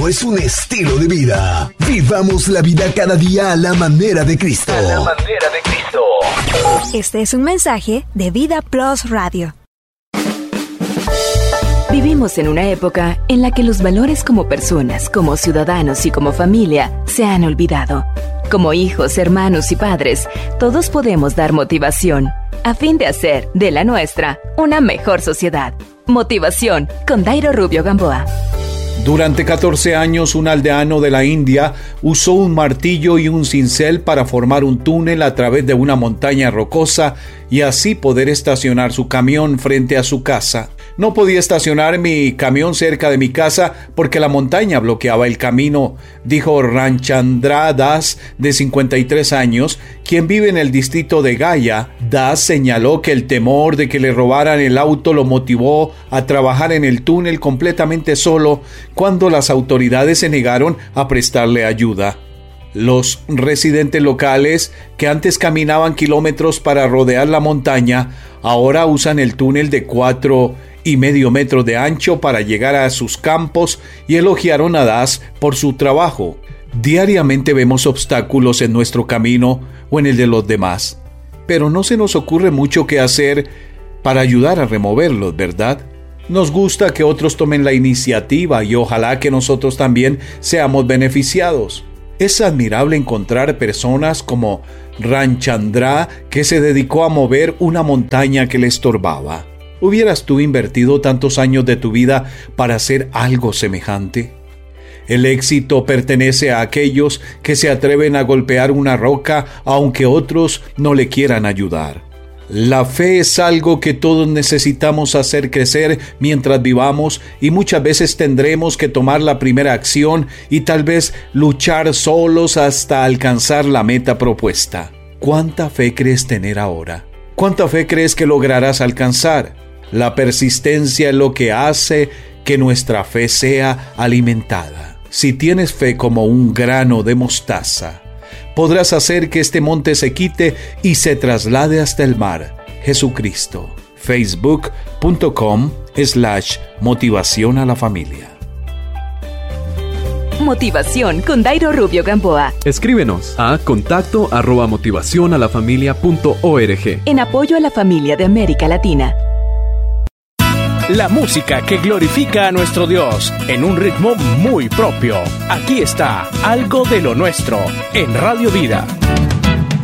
cristianismo es un estilo de vida. Vivamos la vida cada día a la manera de Cristo. A la manera de Cristo. Este es un mensaje de Vida Plus Radio. Vivimos en una época en la que los valores como personas, como ciudadanos y como familia se han olvidado. Como hijos, hermanos y padres, todos podemos dar motivación a fin de hacer de la nuestra una mejor sociedad. Motivación con Dairo Rubio Gamboa. Durante 14 años, un aldeano de la India usó un martillo y un cincel para formar un túnel a través de una montaña rocosa y así poder estacionar su camión frente a su casa. No podía estacionar mi camión cerca de mi casa porque la montaña bloqueaba el camino, dijo Ramchandra Das, de 53 años, quien vive en el distrito de Gaya. Das señaló que el temor de que le robaran el auto lo motivó a trabajar en el túnel completamente solo cuando las autoridades se negaron a prestarle ayuda. Los residentes locales, que antes caminaban kilómetros para rodear la montaña, ahora usan el túnel de 4,5 metros de ancho para llegar a sus campos y elogiaron a Das por su trabajo. Diariamente vemos obstáculos en nuestro camino o en el de los demás, pero no se nos ocurre mucho qué hacer para ayudar a removerlos, ¿verdad? Nos gusta que otros tomen la iniciativa y ojalá que nosotros también seamos beneficiados. Es admirable encontrar personas como Ramchandra, que se dedicó a mover una montaña que le estorbaba. ¿Hubieras tú invertido tantos años de tu vida para hacer algo semejante? El éxito pertenece a aquellos que se atreven a golpear una roca aunque otros no le quieran ayudar. La fe es algo que todos necesitamos hacer crecer mientras vivamos y muchas veces tendremos que tomar la primera acción y tal vez luchar solos hasta alcanzar la meta propuesta. ¿Cuánta fe crees tener ahora? ¿Cuánta fe crees que lograrás alcanzar? La persistencia es lo que hace que nuestra fe sea alimentada. Si tienes fe como un grano de mostaza, podrás hacer que este monte se quite y se traslade hasta el mar. Jesucristo. Facebook.com/motivación a la familia. Motivación con Dairo Rubio Gamboa. Escríbenos a contacto@motivacionalafamilia.org. En apoyo a la familia de América Latina. La música que glorifica a nuestro Dios en un ritmo muy propio. Aquí está Algo de lo Nuestro en Radio Vida.